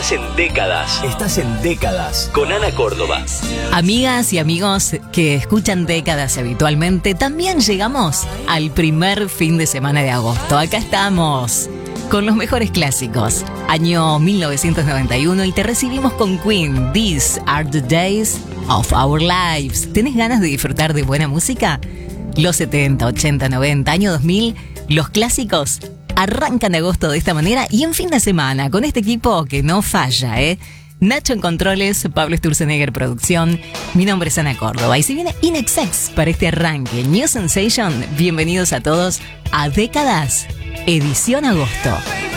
Estás en Décadas. Estás en Décadas. Con Ana Córdoba. Amigas y amigos que escuchan Décadas habitualmente, también llegamos al primer fin de semana de agosto. Acá estamos con los mejores clásicos. Año 1991 y te recibimos con Queen. These are the days of our lives. ¿Tenés ganas de disfrutar de buena música? Los 70, 80, 90, año 2000, los clásicos arrancan agosto de esta manera y en fin de semana con este equipo que no falla, Nacho en controles, Pablo Sturzenegger producción. Mi nombre es Ana Córdoba y si viene INXS para este arranque New Sensation, bienvenidos a todos a Décadas, edición agosto.